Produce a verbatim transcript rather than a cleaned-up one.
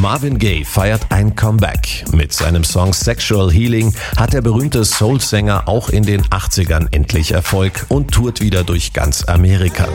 Marvin Gaye feiert ein Comeback. Mit seinem Song Sexual Healing hat der berühmte Soul-Sänger auch in den achtzigern endlich Erfolg und tourt wieder durch ganz Amerika.